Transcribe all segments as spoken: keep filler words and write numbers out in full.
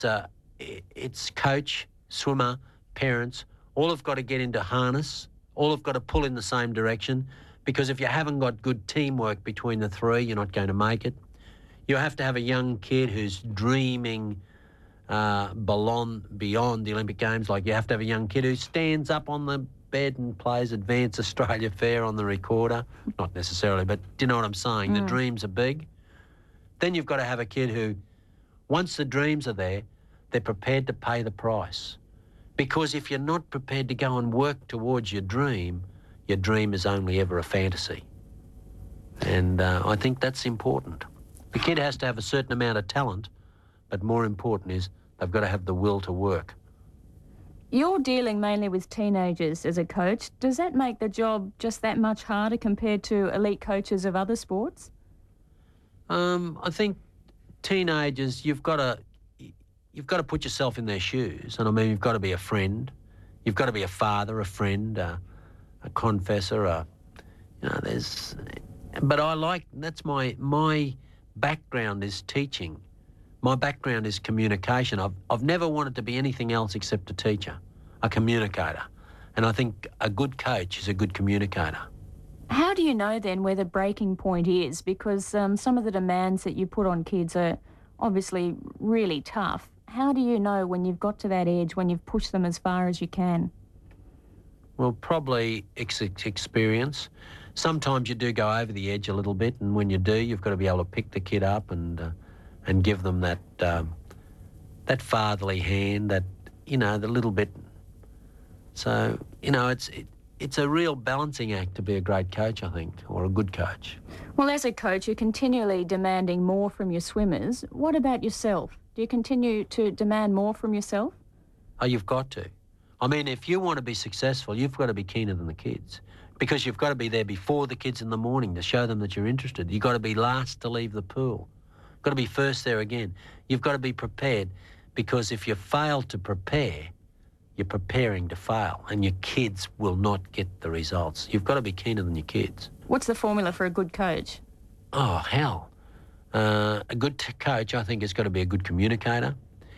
uh, i- it's coach, swimmer, parents, all have got to get into harness, all have got to pull in the same direction, because if you haven't got good teamwork between the three, you're not going to make it. You have to have a young kid who's dreaming uh, beyond, beyond the Olympic Games. Like, you have to have a young kid who stands up on the bed and plays Advance Australia Fair on the recorder. Not necessarily, but do you know what I'm saying? Mm. The dreams are big. Then you've got to have a kid who, once the dreams are there, they're prepared to pay the price. Because if you're not prepared to go and work towards your dream, your dream is only ever a fantasy. And uh, I think that's important. The kid has to have a certain amount of talent, but more important is they've got to have the will to work. You're dealing mainly with teenagers as a coach. Does that make the job just that much harder compared to elite coaches of other sports? Um, I think teenagers, you've got to you've got to put yourself in their shoes, and I mean, you've got to be a friend, you've got to be a father, a friend, a, a confessor, a you know, there's. But I like that's my my background is teaching. My background is communication. I've I've never wanted to be anything else except a teacher, a communicator, and I think a good coach is a good communicator. How do you know then where the breaking point is? Because um, some of the demands that you put on kids are obviously really tough. How do you know when you've got to that edge, when you've pushed them as far as you can? Well, probably ex- experience. Sometimes you do go over the edge a little bit, and when you do, you've got to be able to pick the kid up and uh, and give them that um, that fatherly hand, that you know, the little bit. So you know, it's it, it's a real balancing act to be a great coach, I think, or a good coach. Well, as a coach, you're continually demanding more from your swimmers. What about yourself? Do you continue to demand more from yourself? Oh, you've got to. I mean, if you want to be successful, you've got to be keener than the kids, because you've got to be there before the kids in the morning to show them that you're interested. You've got to be last to leave the pool. You've got to be first there again. You've got to be prepared, because if you fail to prepare, you're preparing to fail, and your kids will not get the results. You've got to be keener than your kids. What's the formula for a good coach? Oh, hell. Uh, a good t- coach, I think, has got to be a good communicator.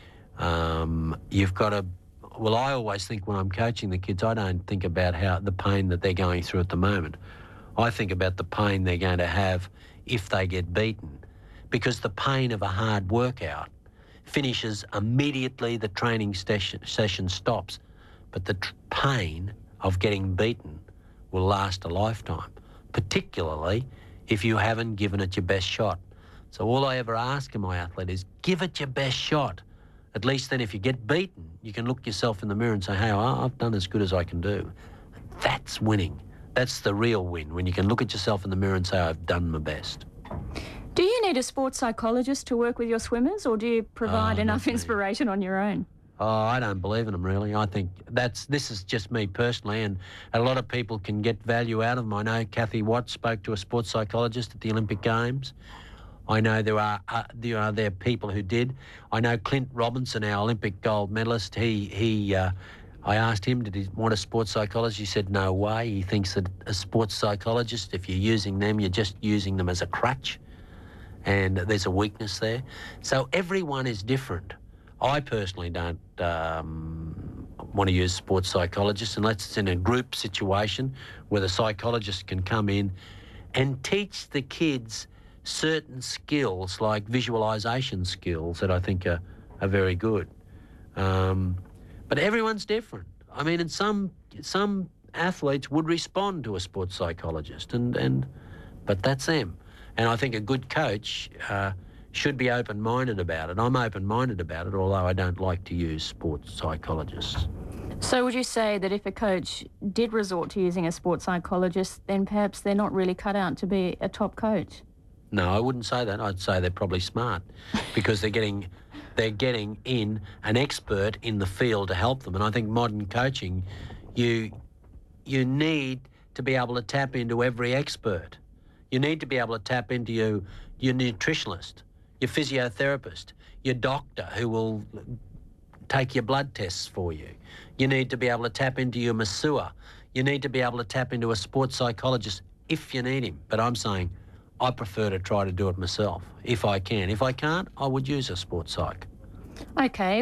Um, you've got to... Well, I always think when I'm coaching the kids, I don't think about how the pain that they're going through at the moment. I think about the pain they're going to have if they get beaten, because the pain of a hard workout finishes immediately the training session, session stops, but the tr- pain of getting beaten will last a lifetime, particularly if you haven't given it your best shot. So all I ever ask of my athlete is, give it your best shot. At least then if you get beaten, you can look yourself in the mirror and say, hey, I've done as good as I can do. That's winning. That's the real win, when you can look at yourself in the mirror and say, I've done my best. Do you need a sports psychologist to work with your swimmers, or do you provide Oh, enough not me. inspiration on your own? Oh, I don't believe in them, really. I think that's, this is just me personally, and a lot of people can get value out of them. I know Kathy Watt spoke to a sports psychologist at the Olympic Games. I know there are uh, there are there are people who did. I know Clint Robinson, our Olympic gold medalist. He he. Uh, I asked him, did he want a sports psychologist? He said no way. He thinks that a sports psychologist, if you're using them, you're just using them as a crutch, and there's a weakness there. So everyone is different. I personally don't um, want to use sports psychologists unless it's in a group situation where the psychologist can come in and teach the kids certain skills, like visualisation skills, that I think are, are very good. Um, but everyone's different. I mean, and some some athletes would respond to a sports psychologist, and, and but that's them. And I think a good coach uh, should be open-minded about it. I'm open-minded about it, although I don't like to use sports psychologists. So would you say that if a coach did resort to using a sports psychologist, then perhaps they're not really cut out to be a top coach? No, I wouldn't say that. I'd say they're probably smart, because they're getting they're getting in an expert in the field to help them. And I think modern coaching, you you need to be able to tap into every expert. You need to be able to tap into your, your nutritionist, your physiotherapist, your doctor who will take your blood tests for you. You need to be able to tap into your masseur. You need to be able to tap into a sports psychologist if you need him. But I'm saying I prefer to try to do it myself, if I can. If I can't, I would use a sports psych. Okay.